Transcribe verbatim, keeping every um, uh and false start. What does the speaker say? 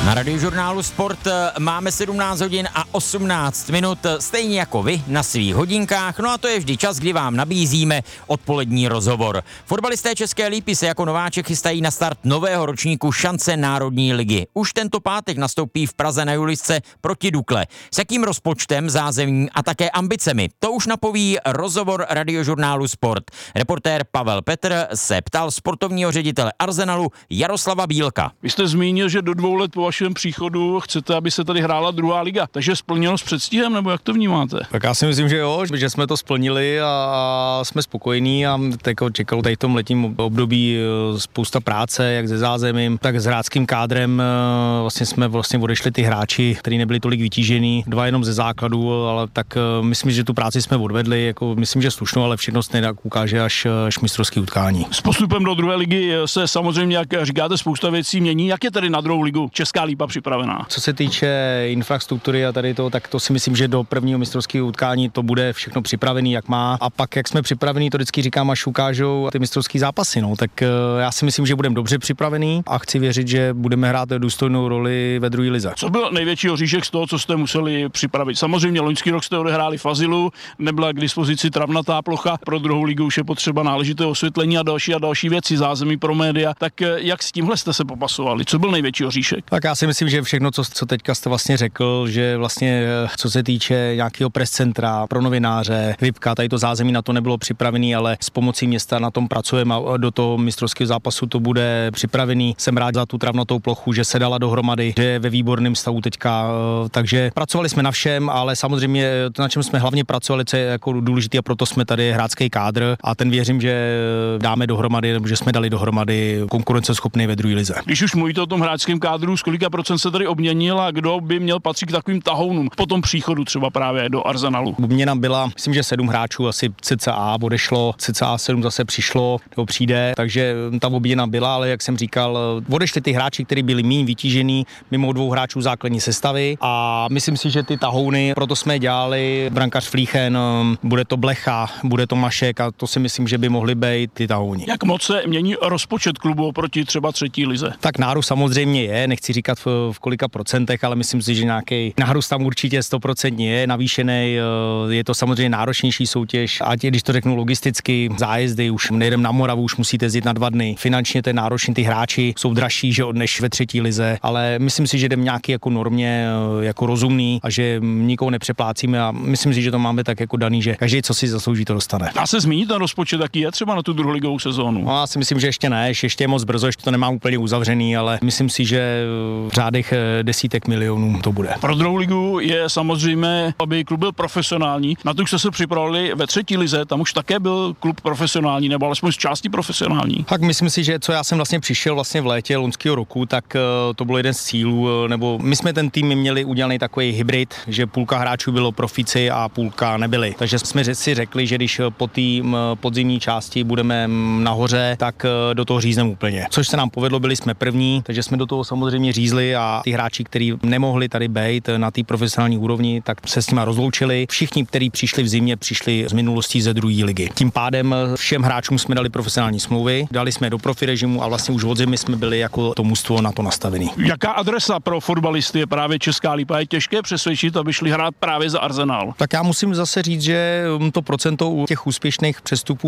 Na Radiožurnálu Sport máme sedmnáct hodin a osmnáct minut, stejně jako vy na svých hodinkách, no a to je vždy čas, kdy vám nabízíme odpolední rozhovor. Fotbalisté České Lípy se jako nováček chystají na start nového ročníku šance Národní ligy. Už tento pátek nastoupí v Praze na Julisce proti Dukle. S jakým rozpočtem, zázemím a také ambicemi, to už napoví rozhovor Radiožurnálu Sport. Reportér Pavel Petr se ptal sportovního ředitele Arsenalu Jaroslava Bílka. Vy jste zmínil, že do dvou let po vašem příchodu chcete, aby se tady hrála druhá liga. Takže splněno s předstihem, nebo jak to vnímáte? Tak já si myslím, že jo, že jsme to splnili a jsme spokojení a jako čekalo tady v tom letním období spousta práce, jak se zázemím, tak s hráčským kádrem. Vlastně jsme vlastně odešli ty hráči, kteří nebyli tolik vytížení, dva jenom ze základu, ale tak myslím, že tu práci jsme odvedli, jako myslím, že slušnou, ale všechno se ukáže až, až mistrovské utkání. S postupem do druhé ligy se samozřejmě, jak říkáte, spousta věcí mění. Jak je tedy na druhou ligu Česká Lípa připravená? Co se týče infrastruktury a tady to, tak to si myslím, že do prvního mistrovského utkání to bude všechno připravený, jak má. A pak, jak jsme připravení, to vždycky říkám, až ukážou ty mistrovské zápasy. No. Tak já si myslím, že budeme dobře připravený a chci věřit, že budeme hrát důstojnou roli ve druhé lize. Co byl největší oříšek z toho, co jste museli připravit? Samozřejmě loňský rok jste odehráli v azylu, nebyla k dispozici travnatá plocha, pro druhou ligu už je potřeba náležité osvětlení a další a další věci, zázemí pro média. Tak jak s tímhle jste se popasovali? Co byl největší oříšek? Tak já si myslím, že všechno, co, co teďka jste vlastně řekl, že vlastně co se týče nějakého press centra pro novináře, VIPka, tady to zázemí na to nebylo připravený, ale s pomocí města na tom pracujeme a do toho mistrovského zápasu to bude připravený. Jsem rád za tu travnatou plochu, že se dala dohromady, že je ve výborném stavu teďka, takže pracovali jsme na všem, ale samozřejmě to, na čem jsme hlavně pracovali, co je jako důležité, a proto jsme tady hráčský kádr a ten věřím, že dáme dohromady, že jsme dali dohromady konkurenceschopný ve druhé lize. Když už mluvíte o tom hráčském kádru, z kolika procent se tady obměnil a kdo by měl patřit k takovým tahounům po tom příchodu třeba právě do Arsenalu? Obměna byla, myslím, že sedm hráčů asi cca odešlo, cca sedm zase přišlo, nebo přijde, takže ta obměna byla, ale jak jsem říkal, odešli ty hráči, kteří byli méně vytížený mimo dvou hráčů základní sestavy a myslím si, že ty tahouny, proto jsme dělali brankář Flíchen, bude to Blecha, bude to Mašek a to si myslím, že by mohly být ty tahouni. Jak moc se mění rozpočet klubu oproti třeba třetí lize? Tak nárůst samozřejmě je, nechci říkat v, v kolika procentech, ale myslím si, že nějaký nárůst tam určitě sto procent je navýšený, je to samozřejmě náročnější soutěž, ať když to řeknu logisticky, zájezdy, už nejdem na Moravu, už musíte jezdit na dva dny, finančně to je náročný, ty hráči jsou dražší, že než ve třetí lize, ale myslím si, že jdem nějaký jako normě, jako rozumný a že nikoho nepřeplácíme a myslím si, že to máme tak jako daný, že každý, co si zaslouží, to dostane. Dá se zmínit ten rozpočet, jaký je třeba na tu druholigovou sezónu? No, já si myslím, že ještě ne, ještě je moc brzo, ještě to nemám úplně uzavřený, ale myslím si, že v řádech desítek milionů to bude. Pro druhou ligu je samozřejmě, aby klub byl profesionální. Na to už jste se připravili ve třetí lize, tam už také byl klub profesionální, nebo alespoň z části profesionální. Tak myslím si, že co já jsem vlastně přišel vlastně v létě loňského roku, tak to bylo jeden z cílů, nebo my jsme ten tým měli udělaný takový hybrid, že půlka hráčů bylo profici a půlka nebyli. Takže jsme si řekli, že když po té podzimní části budeme nahoře, tak do toho řízneme úplně. Což se nám povedlo, byli jsme první, takže jsme do toho samozřejmě řízli a ty hráči, kteří nemohli tady být na té profesionální úrovni, tak se s nimi rozloučili. Všichni, kteří přišli v zimě, přišli z minulostí ze druhé ligy. Tím pádem všem hráčům jsme dali profesionální smlouvy, dali jsme do profi režimu a vlastně už od zimy jsme byli jako to mužstvo na to nastavený. Jaká adresa pro fotbalisty je právě Česká Lípa? Je těžké přesvědčit, aby šli hrát právě za Arsenal? Tak já musím zase říct, že to procento u těch úspěšných přestupů